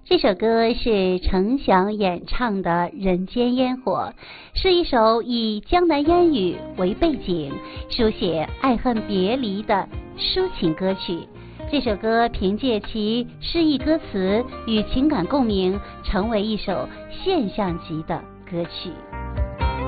这首歌是程翔演唱的《人间烟火》，是一首以江南烟雨为背景，书写爱恨别离的抒情歌曲。这首歌凭借其诗意歌词与情感共鸣，成为一首现象级的歌曲。